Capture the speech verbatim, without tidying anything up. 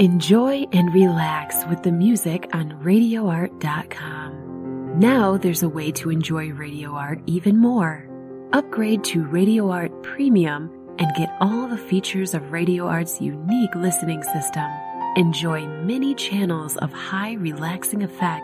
Enjoy and relax with the music on radio art dot com. Now there's a way to enjoy Radio Art even more. Upgrade to Radio Art Premium and get all the features of Radio Art's unique listening system. Enjoy many channels of high relaxing effects